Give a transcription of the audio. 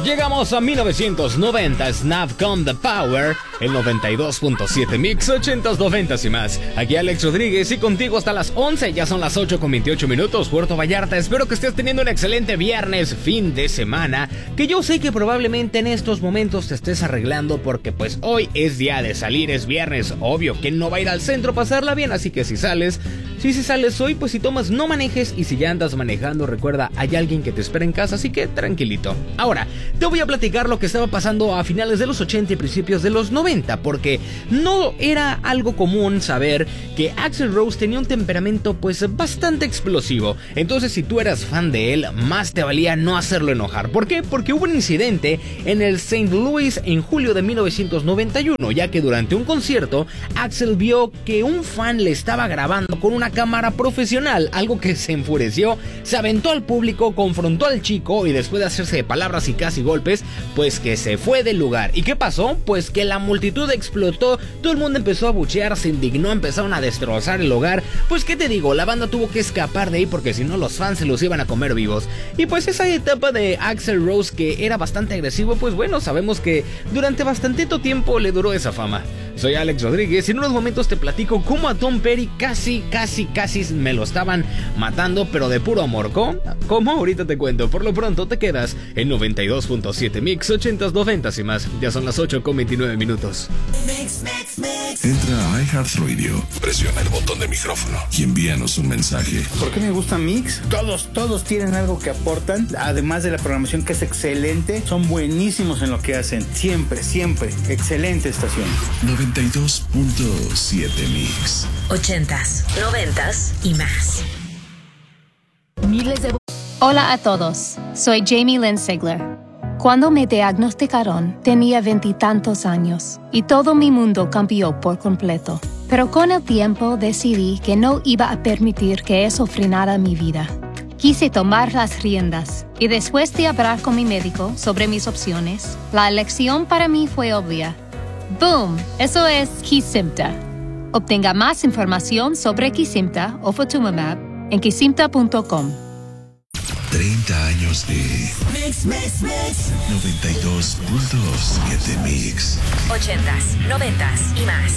Llegamos a 1990, Snapcom The Power, el 92.7 Mix, 80s, 90s y más. Aquí Alex Rodríguez y contigo hasta las 11, ya son las 8:28 minutos, Puerto Vallarta. Espero que estés teniendo un excelente viernes, fin de semana, que yo sé que probablemente en estos momentos te estés arreglando porque pues hoy es día de salir, es viernes, obvio, que no va a ir al centro a pasarla bien, así que si sales hoy, pues si tomas no manejes, y si ya andas manejando, recuerda, hay alguien que te espera en casa, así que tranquilito. Ahora, te voy a platicar lo que estaba pasando a finales de los 80 y principios de los 90, porque no era algo común saber que Axl Rose tenía un temperamento pues bastante explosivo. Entonces, si tú eras fan de él, más te valía no hacerlo enojar. ¿Por qué? Porque hubo un incidente en el St. Louis en julio de 1991, ya que durante un concierto, Axl vio que un fan le estaba grabando con una cámara profesional, algo que se enfureció, se aventó al público, confrontó al chico y después de hacerse de palabras y casi golpes, pues que se fue del lugar. ¿Y qué pasó? Pues que la multitud explotó, todo el mundo empezó a buchear, se indignó, empezaron a destrozar el lugar. Pues qué te digo, la banda tuvo que escapar de ahí porque si no los fans se los iban a comer vivos. Y pues esa etapa de Axl Rose, que era bastante agresivo, pues bueno, sabemos que durante bastante tiempo le duró esa fama. Soy Alex Rodríguez y en unos momentos te platico cómo a Tom Petty casi me lo estaban matando, pero de puro amor. ¿Cómo? Ahorita te cuento. Por lo pronto te quedas en 92.7 Mix, 80s, 90s y más. Ya son las 8:29 minutos. Entra a iHeartRadio, presiona el botón de micrófono y envíanos un mensaje. ¿Por qué me gusta Mix? Todos tienen algo que aportan, además de la programación que es excelente. Son buenísimos en lo que hacen. Siempre. Excelente estación. 92.7 Mix. 80s, 90s y más. Hola a todos, soy Jamie Lynn Sigler. Cuando me diagnosticaron, tenía 20 y tantos años y todo mi mundo cambió por completo. Pero con el tiempo decidí que no iba a permitir que eso frenara mi vida. Quise tomar las riendas y después de hablar con mi médico sobre mis opciones, la elección para mí fue obvia. ¡Boom! Eso es Kesimpta. Obtenga más información sobre Kesimpta o Ofatumumab en kesimpta.com. 30 años de Mix. 92.7 Mix. 80s, 90s y más.